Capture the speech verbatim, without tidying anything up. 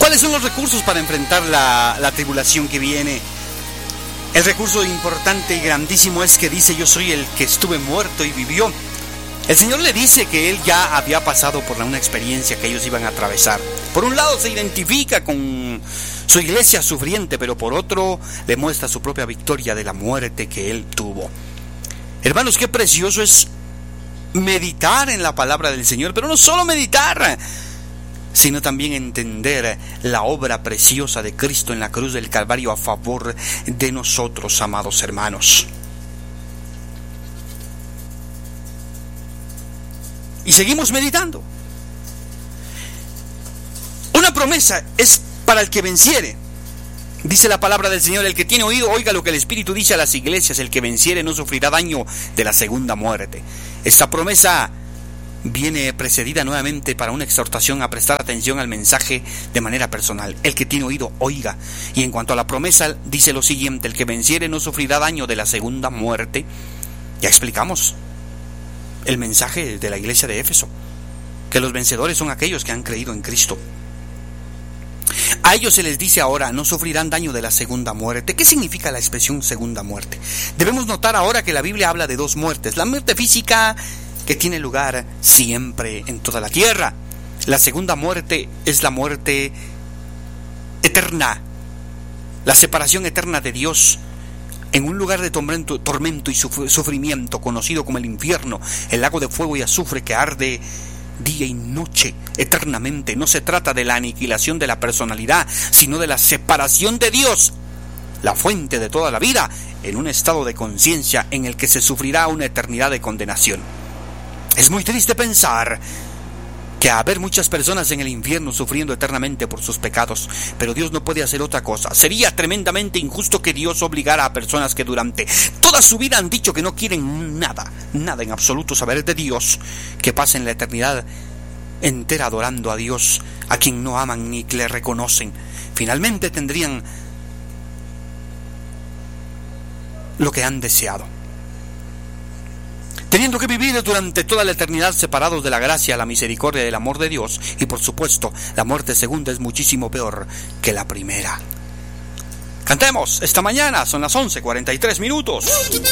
¿Cuáles son los recursos para enfrentar la, la tribulación que viene? El recurso importante y grandísimo es que dice: yo soy el que estuve muerto y vivió. El Señor le dice que Él ya había pasado por una experiencia que ellos iban a atravesar. Por un lado se identifica con su iglesia sufriente, pero por otro le muestra su propia victoria de la muerte que Él tuvo. Hermanos, qué precioso es meditar en la palabra del Señor, pero no solo meditar, sino también entender la obra preciosa de Cristo en la cruz del Calvario a favor de nosotros, amados hermanos. Y seguimos meditando. Una promesa es para el que venciere. Dice la palabra del Señor: el que tiene oído, oiga lo que el Espíritu dice a las iglesias. El que venciere no sufrirá daño de la segunda muerte. Esta promesa viene precedida nuevamente para una exhortación a prestar atención al mensaje de manera personal. El que tiene oído, oiga. Y en cuanto a la promesa, dice lo siguiente: el que venciere no sufrirá daño de la segunda muerte. Ya explicamos el mensaje de la iglesia de Éfeso, que los vencedores son aquellos que han creído en Cristo. A ellos se les dice ahora: no sufrirán daño de la segunda muerte. ¿Qué significa la expresión segunda muerte? Debemos notar ahora que la Biblia habla de dos muertes: la muerte física, que tiene lugar siempre en toda la tierra. La segunda muerte es la muerte eterna, la separación eterna de Dios en un lugar de tormento, tormento y sufrimiento conocido como el infierno, el lago de fuego y azufre que arde día y noche eternamente. No se trata de la aniquilación de la personalidad, sino de la separación de Dios, la fuente de toda la vida, en un estado de conciencia en el que se sufrirá una eternidad de condenación. Es muy triste pensar que haber muchas personas en el infierno sufriendo eternamente por sus pecados, pero Dios no puede hacer otra cosa. Sería tremendamente injusto que Dios obligara a personas que durante toda su vida han dicho que no quieren nada, nada en absoluto saber de Dios, que pasen la eternidad entera adorando a Dios, a quien no aman ni le reconocen. Finalmente tendrían lo que han deseado, teniendo que vivir durante toda la eternidad separados de la gracia, la misericordia y el amor de Dios. Y por supuesto, la muerte segunda es muchísimo peor que la primera. Cantemos esta mañana, son las once cuarenta y tres minutos.